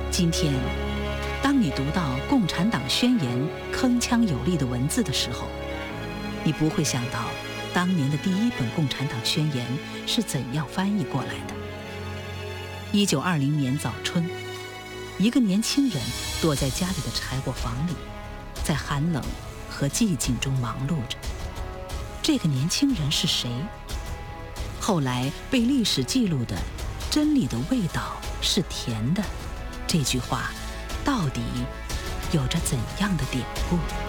今天，当你读到《共产党宣言》铿锵有力的文字的时候，你不会想到当年的第一本《共产党宣言》是怎样翻译过来的。1920年早春，一个年轻人躲在家里的柴火房里，在寒冷和寂静中忙碌着。这个年轻人是谁？后来被历史记录的“真理的味道是甜的”这句话，到底有着怎样的典故？